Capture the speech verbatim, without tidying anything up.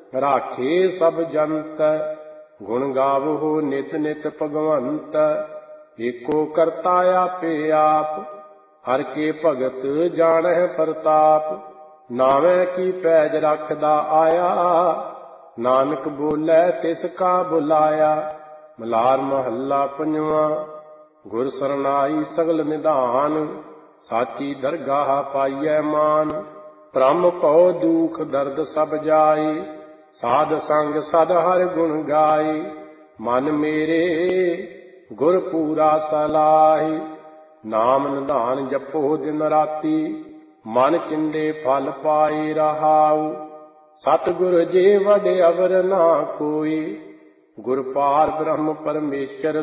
राखे सब जंत। गुण गावो नित नित भगवंत। एको करता आपे आप, हर के भगत जानह प्रताप। नावे की पैज रखदा आया, नानक बोले तिसका बुलाया। मलार महला पंजवा। गुर सरनाई सगल निधान, साची दरगाह पाइयै मान। भ्रम भौ दुख दर्द सब जाए, साध संग सद हर गुण गाए। मन मेरे गुर पूरा सलाहि, नाम निधान जपो दिन राती। मन चिंदे फल पाए रहाऊ, सतगुर जे वड अवर ना कोई। गुर पार ब्रह्म परमेश्वर